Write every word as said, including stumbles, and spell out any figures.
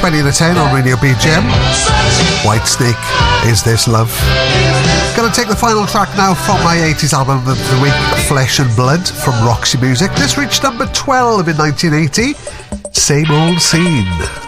twenty to ten on Radio B G M. Whitesnake, Is This Love? Gonna take the final track now from my eighties album of the week, Flesh and Blood, from Roxy Music. This reached number twelve in nineteen eighty. Same Old Scene.